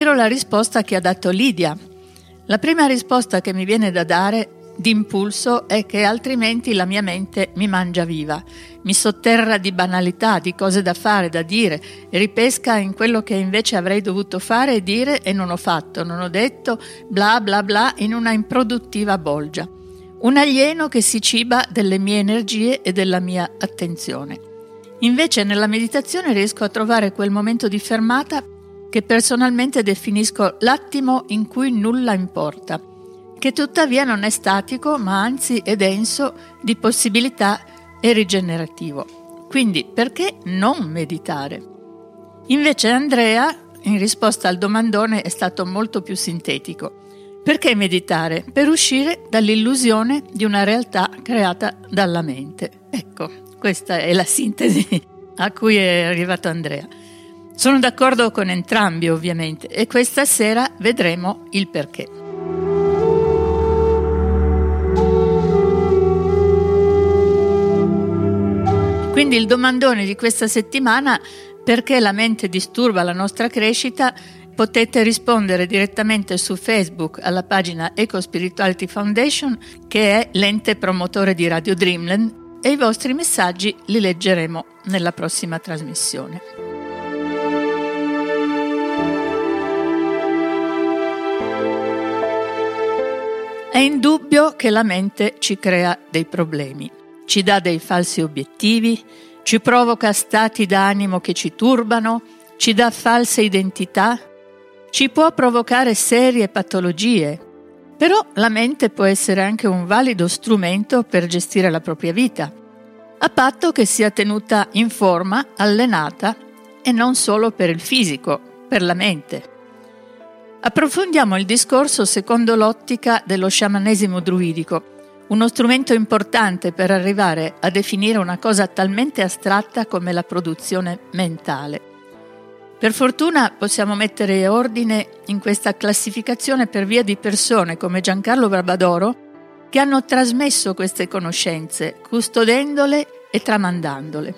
considero la risposta che ha dato Lidia. La prima risposta che mi viene da dare d'impulso è che altrimenti la mia mente mi mangia viva, mi sotterra di banalità, di cose da fare, da dire, e ripesca in quello che invece avrei dovuto fare e dire e non ho fatto, non ho detto, bla bla bla, in una improduttiva bolgia. Un alieno che si ciba delle mie energie e della mia attenzione. Invece nella meditazione riesco a trovare quel momento di fermata che personalmente definisco l'attimo in cui nulla importa, che tuttavia non è statico, ma anzi è denso di possibilità e rigenerativo. Quindi perché non meditare? Invece Andrea, in risposta al domandone, è stato molto più sintetico. Perché meditare? Per uscire dall'illusione di una realtà creata dalla mente. Ecco, questa è la sintesi a cui è arrivato Andrea. Sono d'accordo con entrambi, ovviamente, e questa sera vedremo il perché. Quindi il domandone di questa settimana: perché la mente disturba la nostra crescita? Potete rispondere direttamente su Facebook alla pagina Eco Spirituality Foundation, che è l'ente promotore di Radio Dreamland, e i vostri messaggi li leggeremo nella prossima trasmissione. È indubbio che la mente ci crea dei problemi. Ci dà dei falsi obiettivi, ci provoca stati d'animo che ci turbano, ci dà false identità, ci può provocare serie patologie. Però la mente può essere anche un valido strumento per gestire la propria vita, a patto che sia tenuta in forma, allenata, e non solo per il fisico, per la mente. Approfondiamo il discorso secondo l'ottica dello sciamanesimo druidico, uno strumento importante per arrivare a definire una cosa talmente astratta come la produzione mentale. Per fortuna possiamo mettere ordine in questa classificazione per via di persone come Giancarlo Barbadoro che hanno trasmesso queste conoscenze, custodendole e tramandandole.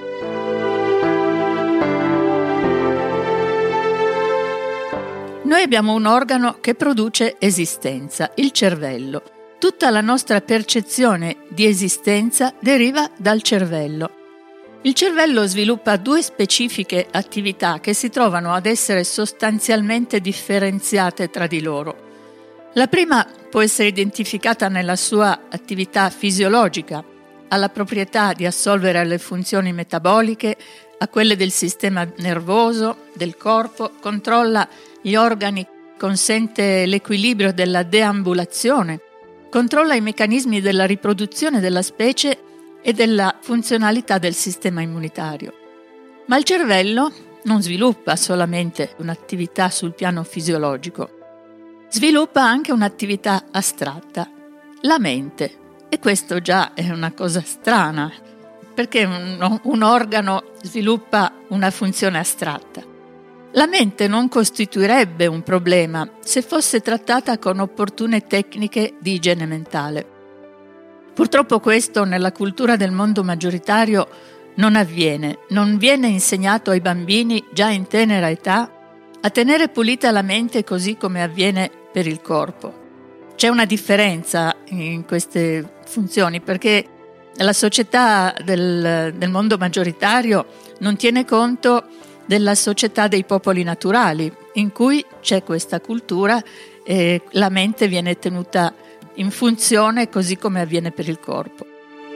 Noi abbiamo un organo che produce esistenza, il cervello. Tutta la nostra percezione di esistenza deriva dal cervello. Il cervello sviluppa due specifiche attività che si trovano ad essere sostanzialmente differenziate tra di loro. La prima può essere identificata nella sua attività fisiologica, ha la proprietà di assolvere alle funzioni metaboliche, a quelle del sistema nervoso, del corpo, controlla gli organi, consente l'equilibrio della deambulazione, controlla i meccanismi della riproduzione della specie e della funzionalità del sistema immunitario. Ma il cervello non sviluppa solamente un'attività sul piano fisiologico, sviluppa anche un'attività astratta, la mente. E questo già è una cosa strana, perché un organo sviluppa una funzione astratta. La mente non costituirebbe un problema se fosse trattata con opportune tecniche di igiene mentale. Purtroppo questo nella cultura del mondo maggioritario non avviene, non viene insegnato ai bambini già in tenera età a tenere pulita la mente così come avviene per il corpo. C'è una differenza in queste funzioni perché la società del mondo maggioritario non tiene conto della società dei popoli naturali, in cui c'è questa cultura e la mente viene tenuta in funzione così come avviene per il corpo.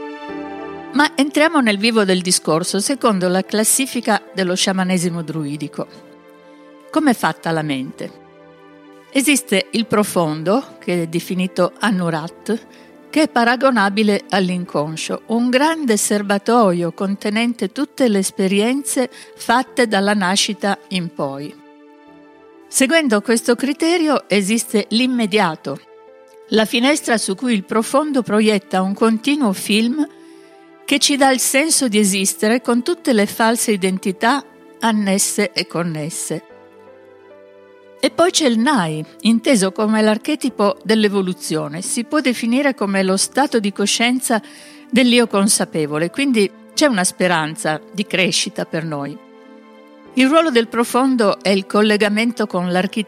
Ma entriamo nel vivo del discorso secondo la classifica dello sciamanesimo druidico. Com'è fatta la mente? Esiste il profondo, che è definito Anurat, che è paragonabile all'inconscio, un grande serbatoio contenente tutte le esperienze fatte dalla nascita in poi. Seguendo questo criterio esiste l'immediato, la finestra su cui il profondo proietta un continuo film che ci dà il senso di esistere con tutte le false identità annesse e connesse. E poi c'è il Nai, inteso come l'archetipo dell'evoluzione. Si può definire come lo stato di coscienza dell'io consapevole, quindi c'è una speranza di crescita per noi. Il ruolo del profondo è il collegamento con l'architettura